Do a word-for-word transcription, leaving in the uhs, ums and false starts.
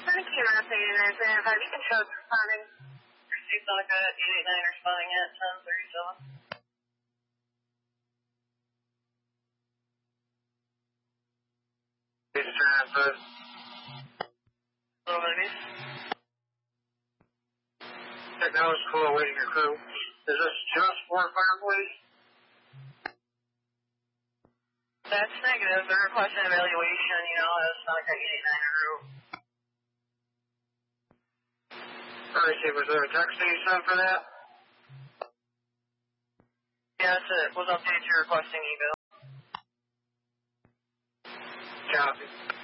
Thank you, Route eighty-nine, five. You can show us responding. Received Sonic eight eight nine responding at ten thirty-seven. East Transit. Hello, East. Technology School awaiting your crew. Is this just for fire, please? That's negative. They're requesting evaluation, you know, as Sonic eight eight nine group. Alright, Chief, was there a text that you sent for that? Yes, it was updated to requesting eval. Copy.